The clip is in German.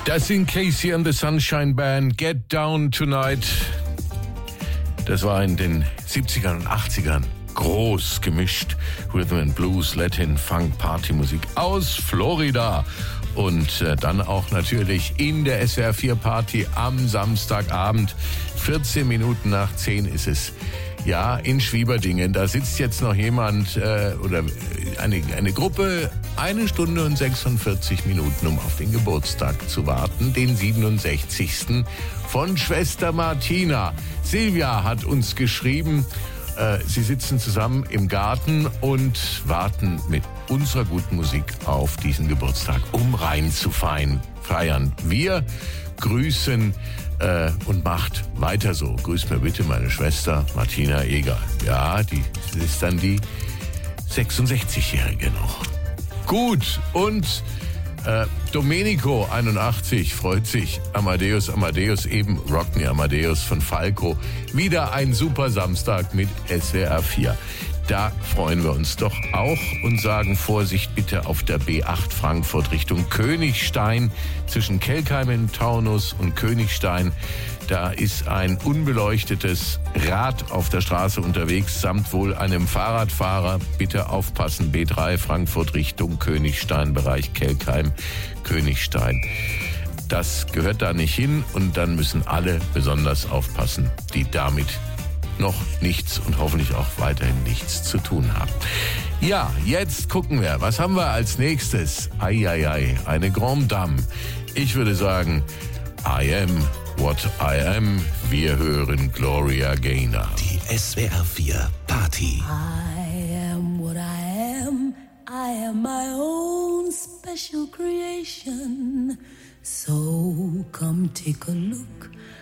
Das sind Casey and the Sunshine Band, Get Down Tonight. Das war in den 70ern und 80ern groß gemischt. Rhythm and Blues, Latin, Funk, Partymusik aus Florida. Und dann auch natürlich in der SWR 4 Party am Samstagabend. 14 Minuten nach 10 ist es. Ja, in Schwieberdingen. Da sitzt jetzt noch jemand oder eine Gruppe 1 Stunde und 46 Minuten, um auf den Geburtstag zu warten, den 67. von Schwester Martina. Silvia hat uns geschrieben, sie sitzen zusammen im Garten und warten mit unserer guten Musik auf diesen Geburtstag, um reinzufeiern. Wir grüßen und macht weiter so. Grüß mir bitte meine Schwester Martina Eger. Ja, die ist dann die 66-Jährige noch. Gut, und Domenico 81 freut sich. Amadeus, eben Rockney Amadeus von Falco. Wieder ein super Samstag mit SWR 4. Da freuen wir uns doch auch und sagen Vorsicht bitte auf der B8 Frankfurt Richtung Königstein. Zwischen Kelkheim in Taunus und Königstein, da ist ein unbeleuchtetes Rad auf der Straße unterwegs, samt wohl einem Fahrradfahrer. Bitte aufpassen, B3 Frankfurt Richtung Königstein, Bereich Kelkheim, Königstein. Das gehört da nicht hin und dann müssen alle besonders aufpassen, die damit noch nichts und hoffentlich auch weiterhin nichts zu tun haben. Ja, jetzt gucken wir, was haben wir als nächstes? Eine Grande Dame. Ich würde sagen, I am what I am. Wir hören Gloria Gaynor. Die SWR 4 Party. I am what I am. I am my own special creation. So come take a look